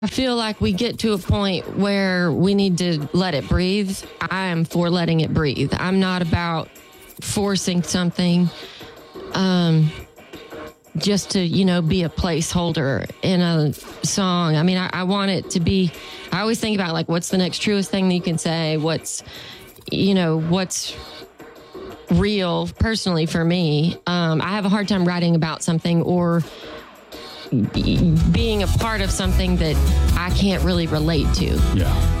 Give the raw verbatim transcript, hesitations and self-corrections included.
I feel like we get to a point where we need to let it breathe. I am for letting it breathe. I'm not about forcing something um, just to, you know, be a placeholder in a song. I mean, I, I want it to be, I always think about like, what's the next truest thing that you can say? What's, you know, what's real personally for me. Um, I have a hard time writing about something or being a part of something that I can't really relate to. Yeah.